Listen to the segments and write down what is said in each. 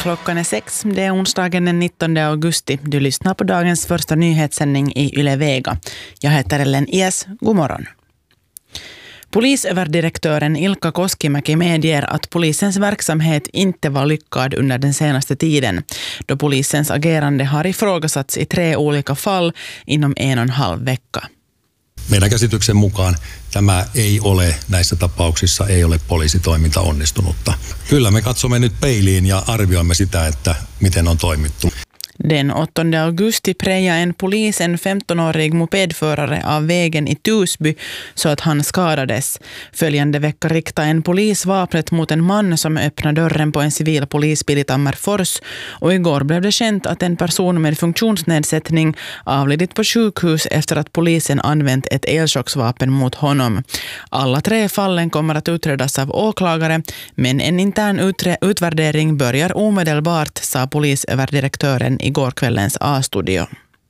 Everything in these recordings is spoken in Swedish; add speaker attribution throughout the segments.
Speaker 1: Klockan är 6, det är onsdagen den 19 augusti. Du lyssnar på dagens första nyhetssändning i Yle Vega. Jag heter Ellen Ies, god morgon. Polisöverdirektören Ilkka Koskimäki medger att polisens verksamhet inte var lyckad under den senaste tiden, då polisens agerande har ifrågasatts i 3 olika fall inom 1,5 vecka.
Speaker 2: Meidän käsityksen mukaan tämä ei ole, näissä tapauksissa ei ole poliisitoiminta onnistunutta. Kyllä me katsomme nyt peiliin ja arvioimme sitä, että miten on toimittu.
Speaker 1: Den 8 augusti prejade en polis en 15-årig mopedförare av vägen i Tusby så att han skadades. Följande vecka riktade en polis vapnet mot en man som öppnade dörren på en civil polisbil i Tammerfors, och igår blev det känt att en person med funktionsnedsättning avlidit på sjukhus efter att polisen använt ett elchocksvapen mot honom. Alla 3 fallen kommer att utredas av åklagare, men en intern utvärdering börjar omedelbart, sa polisöverdirektören igår kvällens A-studio.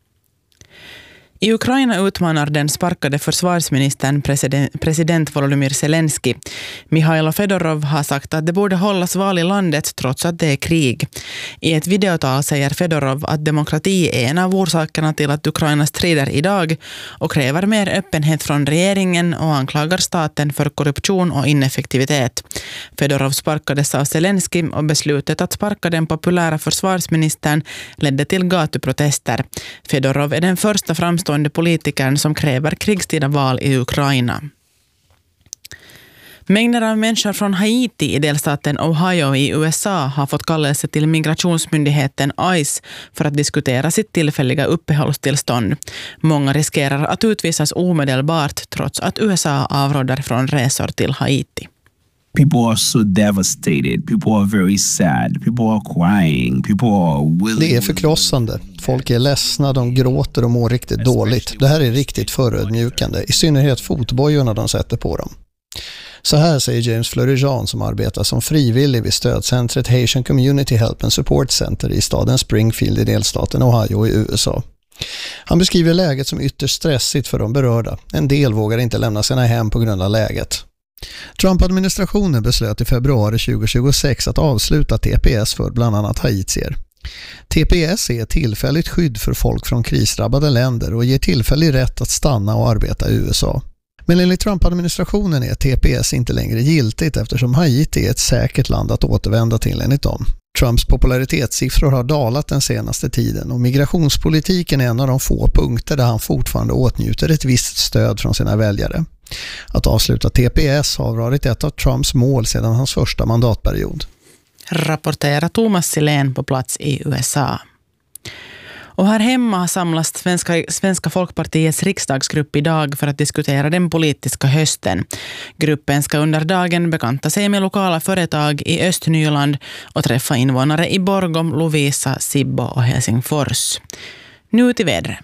Speaker 1: I Ukraina utmanar den sparkade försvarsministern president Volodymyr Zelensky. Mikhailo Fedorov har sagt att det borde hållas val i landet trots att det är krig. I ett videotal säger Fedorov att demokrati är en av orsakerna till att Ukraina strider idag och kräver mer öppenhet från regeringen och anklagar staten för korruption och ineffektivitet. Fedorov sparkades av Zelensky och beslutet att sparka den populära försvarsministern ledde till gatuprotester. Fedorov är den första framstående politikern som kräver krigstida val i Ukraina. Mängder av människor från Haiti i delstaten Ohio i USA har fått kallelse till migrationsmyndigheten ICE för att diskutera sitt tillfälliga uppehållstillstånd. Många riskerar att utvisas omedelbart trots att USA avråder från resor till Haiti.
Speaker 3: People are so devastated. People are very sad. People are crying. People are willing.
Speaker 4: Det är förkrossande. Folk är ledsna, de gråter och mår riktigt dåligt. Det här är riktigt förödmjukande, i synnerhet fotbojorna de sätter på dem. Så här säger James Fleury-Jean, som arbetar som frivillig vid stödcentret Haitian Community Help and Support Center i staden Springfield i delstaten Ohio i USA. Han beskriver läget som ytterst stressigt för de berörda. En del vågar inte lämna sina hem på grund av läget. Trump-administrationen beslöt i februari 2026 att avsluta TPS för bland annat haitier. TPS är ett tillfälligt skydd för folk från krisdrabbade länder och ger tillfällig rätt att stanna och arbeta i USA. Men enligt Trump-administrationen är TPS inte längre giltigt eftersom Haiti är ett säkert land att återvända till enligt dem. Trumps popularitetssiffror har dalat den senaste tiden och migrationspolitiken är en av de få punkter där han fortfarande åtnjuter ett visst stöd från sina väljare. Att avsluta TPS har varit ett av Trumps mål sedan hans första mandatperiod.
Speaker 1: Rapporterar Thomas Silén på plats i USA. Och här hemma samlas Svenska Folkpartiets riksdagsgrupp idag för att diskutera den politiska hösten. Gruppen ska under dagen bekanta sig med lokala företag i Östnyland och träffa invånare i Borgom, Lovisa, Sibbo och Helsingfors. Nu till vädret.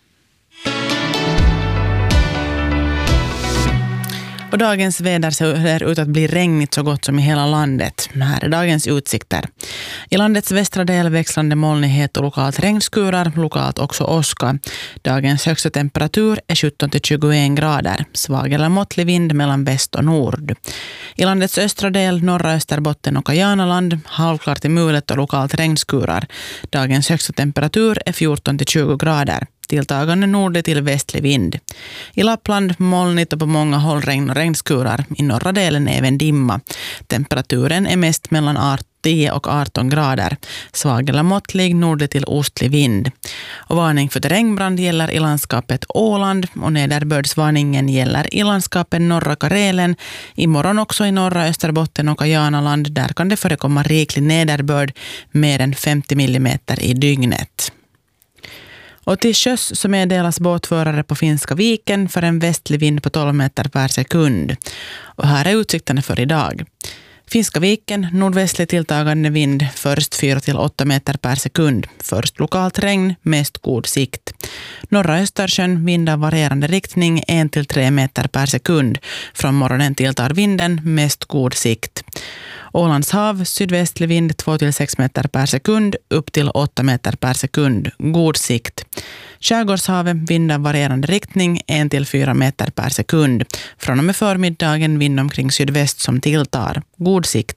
Speaker 1: Och dagens väder ser ut att bli regnigt så gott som i hela landet. Här är dagens utsikter. I landets västra del växlande molnighet och lokalt regnskurar, lokalt också åska. Dagens högsta temperatur är 17-21 grader. Svag eller måttlig vind mellan väst och nord. I landets östra del, norra Österbotten och Kajanaland, halvklart i mulet och lokalt regnskurar. Dagens högsta temperatur är 14-20 grader. Tilltagande nordlig till västlig vind. I Lappland molnigt och på många håll regn och regnskurar. I norra delen även dimma. Temperaturen är mest mellan 10 och 18 grader. Svag eller måttlig nordlig till ostlig vind. Och varning för regnbrand gäller i landskapet Åland och nederbördsvarningen gäller i landskapet norra Karelen. Imorgon också i norra Österbotten och Kajanaland. Där kan det förekomma riklig nederbörd, mer än 50 mm i dygnet. Och till sjöss så meddelas båtförare på Finska viken för en västlig vind på 12 meter per sekund. Och här är utsikterna för idag. Finska viken, nordvästlig tilltagande vind, först 4-8 meter per sekund. Först lokalt regn, mest god sikt. Norra Östersjön, vind av varierande riktning, 1-3 meter per sekund. Från morgonen tilltar vinden, mest god sikt. Ålands hav, sydvästlig vind 2-6 meter per sekund, upp till 8 meter per sekund, god sikt. Skärgårdshavet, vind av varierande riktning, 1-4 meter per sekund. Från och med förmiddagen vind omkring sydväst som tilltar, god sikt.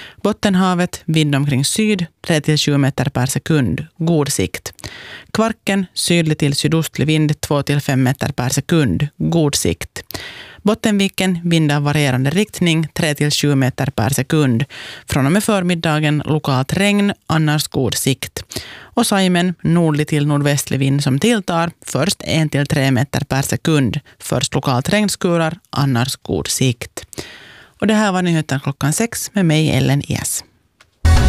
Speaker 1: Bottenhavet, vind omkring syd, 3-7 meter per sekund, god sikt. Kvarken, sydlig till sydostlig vind, 2-5 meter per sekund, god sikt. Bottenviken, vind av varierande riktning, 3-7 meter per sekund. Från och med förmiddagen lokalt regn, annars god sikt. Och Saimen, nordlig till nordvästlig vind som tilltar, först 1-3 meter per sekund. Först lokalt regnskurar, annars god sikt. Och det här var nyheten klockan 6 med mig, Ellen Ias.